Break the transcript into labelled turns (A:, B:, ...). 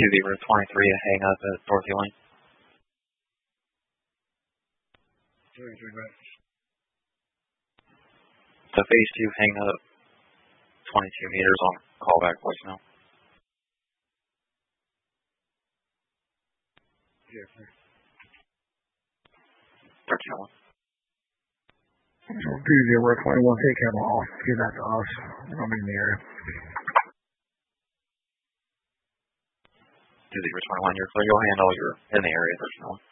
A: 2023 to hang up at Dorothy Lane. The phase 2 hang up 22 meters on callback voicemail.
B: Yes, sir.
A: 1301.
B: 2021, take him off. Give that to us. We're going to be in the area.
A: 2021, you're clear. You'll handle your in the area personnel.